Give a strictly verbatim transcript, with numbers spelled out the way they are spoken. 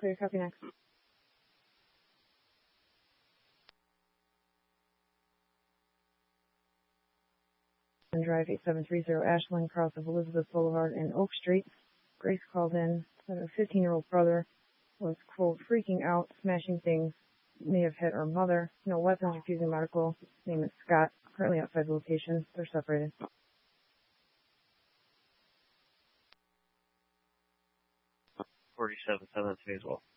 Clear, copy next. Drive eight seven three zero Ashland, cross of Elizabeth Boulevard and Oak Street. Grace called in that her fifteen-year-old brother was, quote, freaking out, smashing things, may have hit her mother. No weapons, refusing medical. Name is Scott, currently outside the location. They're separated. forty-seven seven three as well.